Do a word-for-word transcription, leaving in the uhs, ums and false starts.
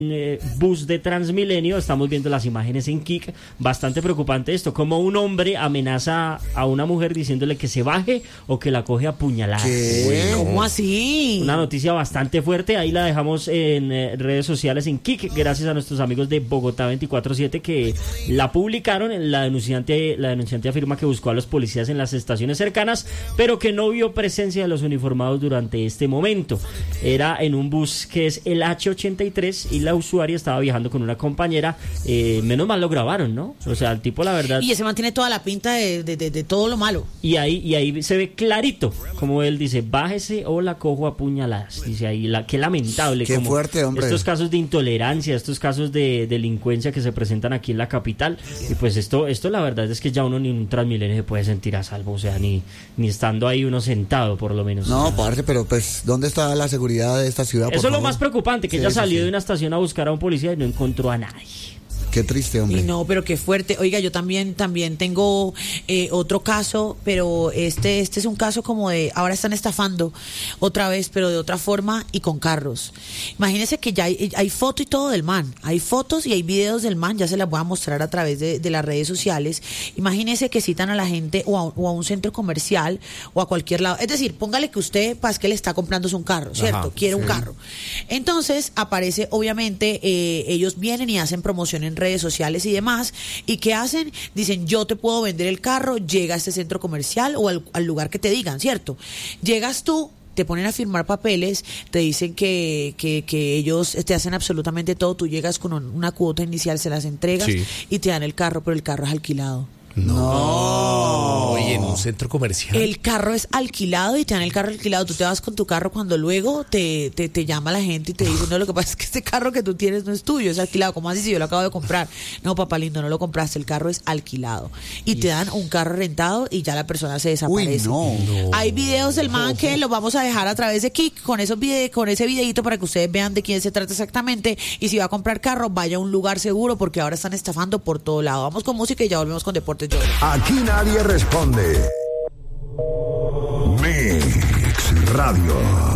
Eh, bus de Transmilenio. Estamos viendo las imágenes en Kik. Bastante preocupante esto, como un hombre amenaza a una mujer diciéndole que se baje o que la coge a puñaladas. ¿Qué? ¿Cómo así? Una noticia bastante fuerte. Ahí la dejamos en eh, redes sociales en Kik, gracias a nuestros amigos de Bogotá veinticuatro siete que la publicaron. La denunciante, la denunciante afirma que buscó a los policías en las estaciones cercanas, pero que no vio presencia de los uniformados durante este momento. Era en un bus que es el hache ochenta y tres y la usuaria estaba viajando con una compañera. Eh, menos mal lo grabaron, ¿no? O sea, el tipo, la verdad. Y ese mantiene toda la pinta de, de, de, de todo lo malo. Y ahí, y ahí se ve clarito, como él dice, bájese o la cojo a puñaladas. Dice ahí, la, qué lamentable. Qué como fuerte, hombre. Estos casos de intolerancia, estos casos de delincuencia que se presentan aquí en la capital. Y pues esto, esto la verdad es que ya uno ni en un Transmilenio se puede sentir a salvo. O sea, ni, ni estando ahí uno sentado, por lo menos. No, parce, pero pues, ¿dónde está la seguridad de esta ciudad? Eso es favor? lo más preocupante, que Sí, ella sí, salió sí. de una estación a buscar a un policía y no encontró a nadie. Qué triste, hombre. Y no, pero qué fuerte. Oiga, yo también también tengo eh, otro caso, pero este este es un caso como de, ahora están estafando otra vez, pero de otra forma y con carros. Imagínense que ya hay, hay foto y todo del man. Hay fotos y hay videos del man, ya se las voy a mostrar a través de, de las redes sociales. Imagínense que citan a la gente o a, o a un centro comercial o a cualquier lado. Es decir, póngale que usted, para que le está comprándose un carro, ¿cierto? Ajá, Quiere sí. un carro. Entonces aparece, obviamente, eh, ellos vienen y hacen promoción en redes sociales y demás, y ¿qué hacen? Dicen, yo te puedo vender el carro, llega a este centro comercial o al, al lugar que te digan, ¿cierto? Llegas tú, te ponen a firmar papeles, te dicen que, que, que ellos te hacen absolutamente todo, tú llegas con un- una cuota inicial, se las entregas Sí. y te dan el carro, pero el carro es alquilado. No. Oye, en un centro comercial. El carro es alquilado y te dan el carro alquilado. Tú te vas con tu carro cuando luego te, te, te llama la gente y te dice, no, lo que pasa es que este carro que tú tienes no es tuyo, es alquilado. ¿Cómo así si yo lo acabo de comprar? No, papá lindo, no lo compraste, el carro es alquilado. Y te dan un carro rentado y ya la persona se desaparece. Uy, no. Hay videos del man que los vamos a dejar a través de Kik con esos vide con ese videito para que ustedes vean de quién se trata exactamente. Y si va a comprar carro, vaya a un lugar seguro porque ahora están estafando por todo lado. Vamos con música y ya volvemos con Deportes Yo. Aquí nadie responde. Mix Radio.